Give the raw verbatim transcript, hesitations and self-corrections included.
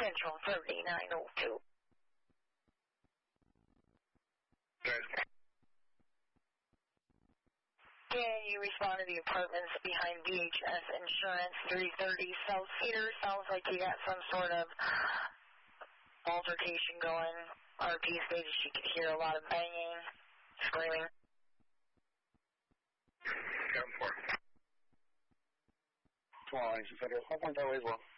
Central thirty-nine oh two. Good. Can you respond to the apartments behind V H S Insurance, three thirty South Cedar? Sounds like you got some sort of altercation going. R P stated she could hear a lot of banging, screaming. Come for it. Come on, Federal. I'll point that way as well.